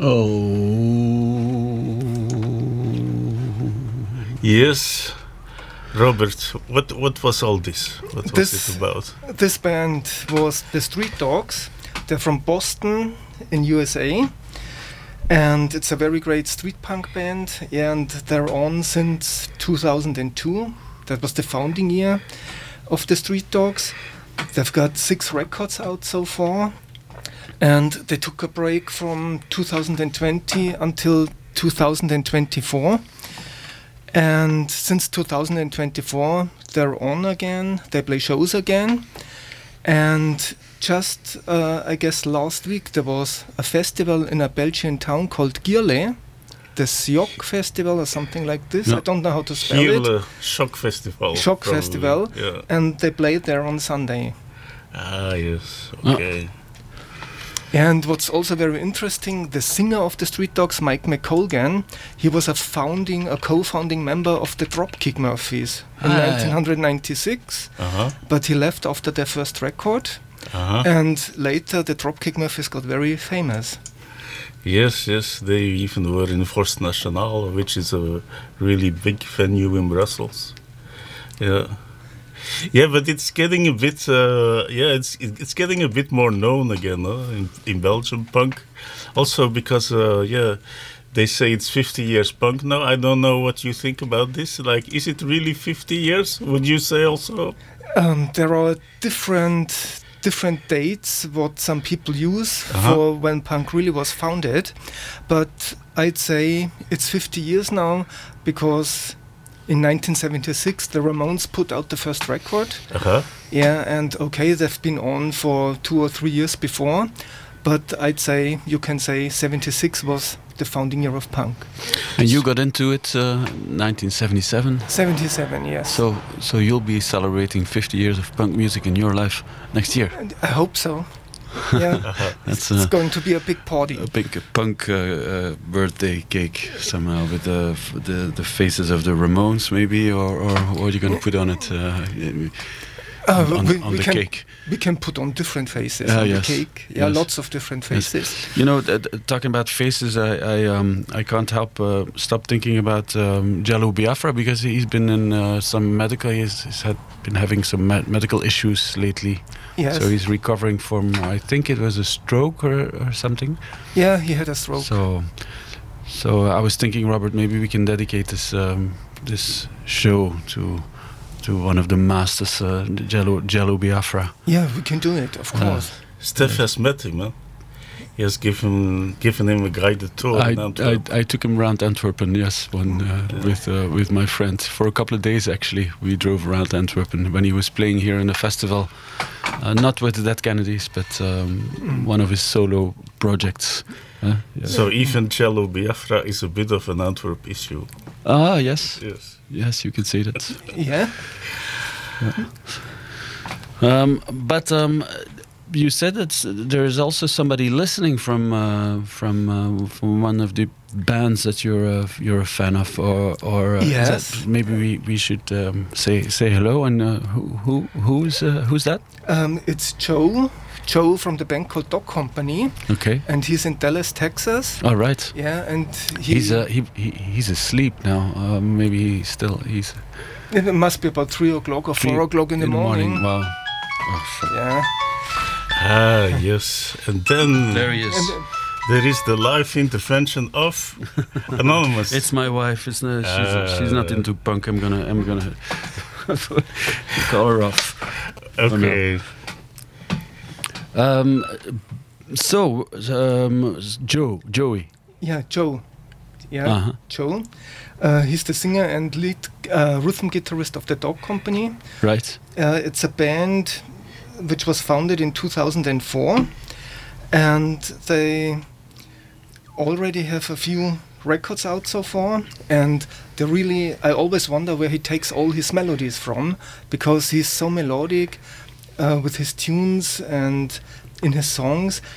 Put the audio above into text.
Oh. Yes. Robert, what was all this? What was it about? This band was the Street Dogs. They're from Boston in USA. And it's a very great street punk band. And they're on since 2002. That was the founding year of the Street Dogs. They've got 6 records out so far. And they took a break from 2020 until 2024. And since 2024, they're on again. They play shows again. And just, I guess, last week, there was a festival in a Belgian town called Gierle. The Sjok Festival or something like this. Yeah. I don't know how to spell Gierle Shock Festival. Shock probably. Festival. Yeah. And they played there on Sunday. Ah, yes. Okay. And what's also very interesting, the singer of the Street Dogs, Mike McColgan, he was a co-founding member of the Dropkick Murphys in 1996, but he left after their first record, and later the Dropkick Murphys got very famous. Yes, they even were in Forst National, which is a really big venue in Brussels. Yeah. Yeah, but it's getting a bit. It's getting a bit more known again in Belgium punk. Also because they say it's 50 years punk now. I don't know what you think about this. Like, is it really 50 years? Would you say also? There are different dates what some people use for when punk really was founded, but I'd say it's 50 years now because. In 1976, the Ramones put out the first record. Yeah, and okay, they've been on for 2 or 3 years before, but I'd say you can say 76 was the founding year of punk. And you got into it 1977? 77, yes. So you'll be celebrating 50 years of punk music in your life next year? I hope so. Yeah, it's going to be a big party. A big punk birthday cake somehow with the faces of the Ramones, maybe, or what are you going to put on it? On the cake. We can put on different faces on the cake. Yeah, lots of different faces. Yes. You know, talking about faces, I can't help stop thinking about Jello Biafra, because he's been in some medical. He's been having some medical issues lately. Yes. So he's recovering from, I think it was a stroke or something. Yeah, he had a stroke. So I was thinking, Robert, maybe we can dedicate this show to one of the masters, Jello Biafra. Yeah, we can do it, of course. Steph has met him, huh? He has given him a guided tour in Antwerp. I took him around Antwerpen, yes, with my friend. For a couple of days, actually. We drove around Antwerpen when he was playing here in the festival. Not with the Dead Kennedys, but one of his solo projects. So even Jello Biafra is a bit of an Antwerp issue. Ah, yes. Yes, you could say that. Yeah. But you said that there is also somebody listening from one of the bands that you're a fan of, or yes. Maybe we should say hello. And who's that? It's Joe from the band called Dog Company. Okay. And he's in Dallas, Texas. All right. Yeah, and he's asleep now. Maybe he's. It must be about 3 o'clock or 4 o'clock in the morning. Wow. Yeah. Ah, yes. And then there he is. There is the live intervention of Anonymous. It's my wife. She's not into punk. I'm gonna call her off. Okay. Joey. Yeah, Joe. Yeah, Joe. He's the singer and lead rhythm guitarist of the Dog Company. Right. It's a band which was founded in 2004, and they already have a few records out so far, and I always wonder where he takes all his melodies from, because he's so melodic with his tunes and in his songs,